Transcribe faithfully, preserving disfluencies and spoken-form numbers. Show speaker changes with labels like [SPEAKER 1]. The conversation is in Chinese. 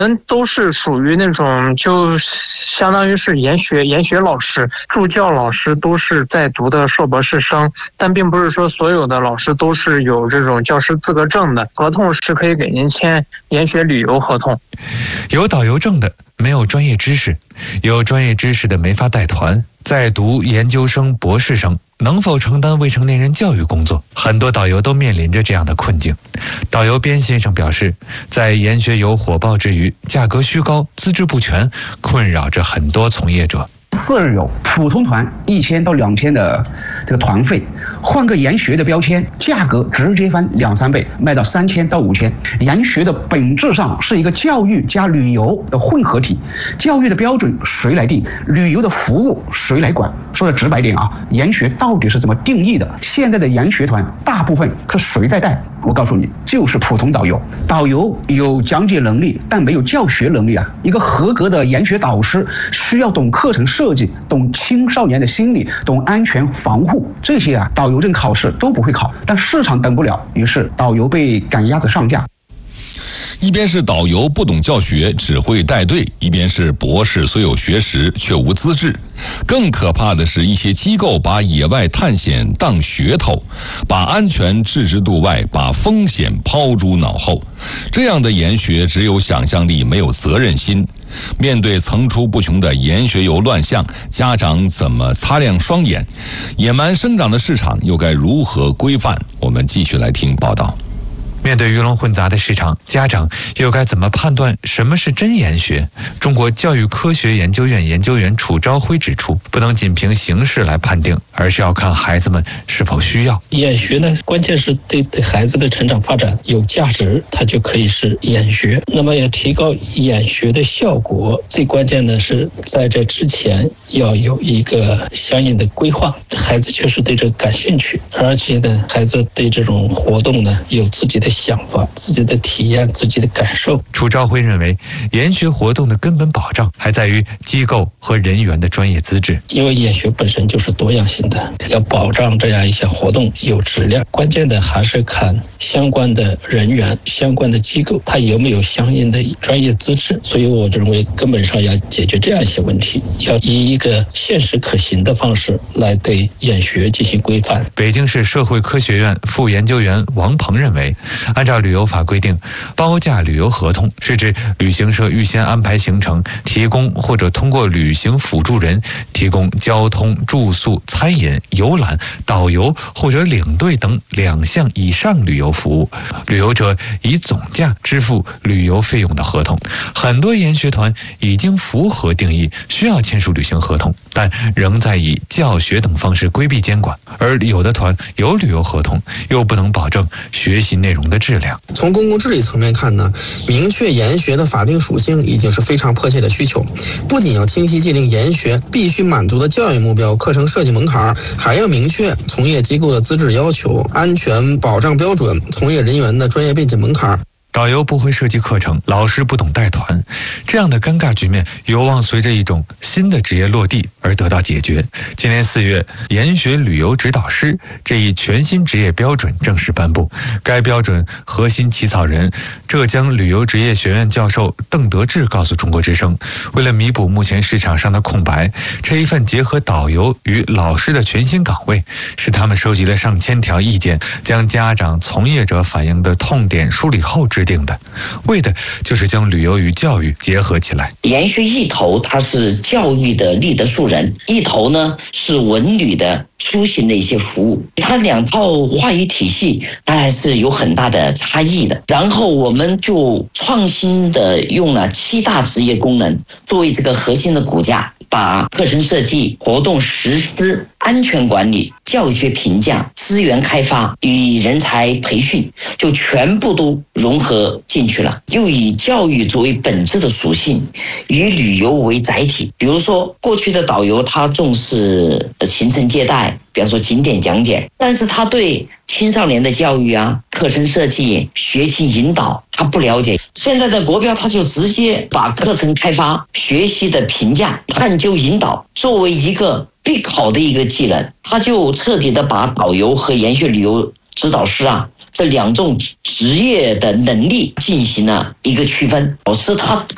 [SPEAKER 1] 们都是属于那种就相当于是研学研学老师、助教老师，都是在读的硕博士生，但并不是说所有的老师都是有这种教师资格证的。合同是可以给您签研学旅游合同。
[SPEAKER 2] 有导游证的没有专业知识，有专业知识的没法带团，在读研究生、博士生能否承担未成年人教育工作？很多导游都面临着这样的困境。导游边先生表示，在研学游火爆之余，价格虚高、资质不全，困扰着很多从业者。
[SPEAKER 3] 四日游普通团一千到两千的这个团费，换个研学的标签，价格直接翻两三倍，卖到三千到五千。研学的本质上是一个教育加旅游的混合体，教育的标准谁来定？旅游的服务谁来管？说的直白点啊，研学到底是怎么定义的？现在的研学团大部分是谁在带？我告诉你，就是普通导游。导游有讲解能力，但没有教学能力啊。一个合格的研学导师需要懂课程设计，懂青少年的心理，懂安全防护，这些啊，导游证考试都不会考，但市场等不了，于是导游被赶鸭子上架。
[SPEAKER 4] 一边是导游不懂教学，只会带队，一边是博士虽有学识却无资质。更可怕的是，一些机构把野外探险当噱头，把安全置之度外，把风险抛诸脑后。这样的研学只有想象力，没有责任心。面对层出不穷的研学游乱象，家长怎么擦亮双眼？野蛮生长的市场又该如何规范？我们继续来听报道。
[SPEAKER 2] 面对鱼龙混杂的市场，家长又该怎么判断什么是真研学？中国教育科学研究院研究员楚朝晖指出，不能仅凭形式来判定，而是要看孩子们是否需要。
[SPEAKER 5] 研学呢，关键是对对孩子的成长发展有价值，它就可以是研学。那么要提高研学的效果，最关键的是在这之前要有一个相应的规划。孩子确实对这个感兴趣，而且呢，孩子对这种活动呢有自己的想法、自己的体验、自己的感受。
[SPEAKER 2] 楚朝晖认为，研学活动的根本保障还在于机构和人员的专业资质。
[SPEAKER 5] 因为研学本身就是多样性的，要保障这样一些活动有质量，关键的还是看相关的人员、相关的机构，它有没有相应的专业资质。所以我认为根本上要解决这样一些问题，要以一个现实可行的方式来对研学进行规范。
[SPEAKER 2] 北京市社会科学院副研究员王鹏认为，按照旅游法规定，包价旅游合同是指旅行社预先安排行程，提供或者通过旅行辅助人提供交通、住宿、餐饮、游览、导游或者领队等两项以上旅游服务，旅游者以总价支付旅游费用的合同。很多研学团已经符合定义，需要签署旅行合同，但仍在以教学等方式规避监管，而有的团有旅游合同，又不能保证学习内容的质量。
[SPEAKER 6] 从公共治理层面看呢，明确研学的法定属性已经是非常迫切的需求。不仅要清晰界定研学必须满足的教育目标、课程设计门槛，还要明确从业机构的资质要求、安全保障标准、从业人员的专业背景门槛。
[SPEAKER 2] 导游不会设计课程，老师不懂带团，这样的尴尬局面有望随着一种新的职业落地而得到解决。今年四月，研学旅游指导师这一全新职业标准正式颁布。该标准核心起草人浙江旅游职业学院教授邓德志告诉中国之声，为了弥补目前市场上的空白，这一份结合导游与老师的全新岗位，是他们收集了上千条意见，将家长、从业者反映的痛点梳理后制定的，为的就是将旅游与教育结合起来。
[SPEAKER 7] 研学一头它是教育的立德树人，一头呢是文旅的出行的一些服务，它两套话语体系它还是有很大的差异的。然后我们就创新的用了七大职业功能作为这个核心的骨架，把课程设计、活动实施、安全管理、教学评价、资源开发与人才培训就全部都融合进去了，又以教育作为本质的属性，以旅游为载体。比如说过去的导游他重视行程接待，比方说景点讲解，但是他对青少年的教育啊、课程设计、学习引导他不了解。现在的国标他就直接把课程开发、学习的评价、探究引导作为一个必考的一个技能，他就彻底的把导游和研学旅游指导师啊这两种职业的能力进行了一个区分。老师他